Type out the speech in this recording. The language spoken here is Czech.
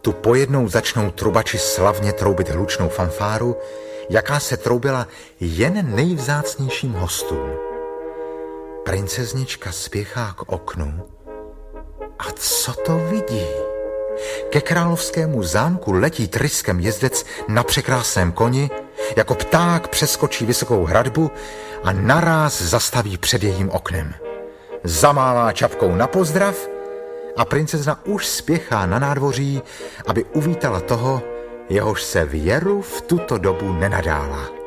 tu pojednou začnou trubači slavně troubit hlučnou fanfáru, jaká se troubila jen nejvzácnějším hostům. Princeznička spěchá k oknu a co to vidí? Ke královskému zámku letí tryskem jezdec na překrásném koni, jako pták přeskočí vysokou hradbu a naráz zastaví před jejím oknem. Zamává čapkou na pozdrav a princezna už spěchá na nádvoří, aby uvítala toho, jehož se Věru v tuto dobu nenadála.